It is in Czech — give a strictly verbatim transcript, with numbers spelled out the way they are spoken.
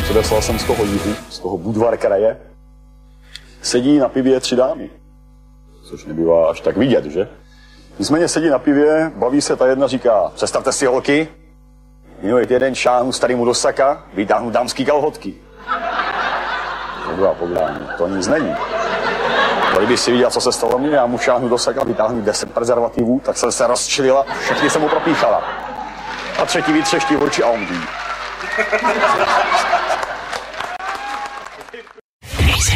Předeslal jsem z toho jihu, z toho Budvar kraje. Sedí na pivě tři dámy. Což nebývá až tak vidět, že? Nicméně sedí na pivě, baví se, ta jedna říká, představte si holky, minulý týden šáhnu starýmu do saka, vytáhnu dámský kalhotky. To byla povídání, to nic není. Kdyby si viděl, co se stalo mně, já mu šáhnu do saka, vytáhnu deset prezervativů, tak jsem se rozčilila, všechny jsem mu propíchala. A třetí vytřeští oči a on ví.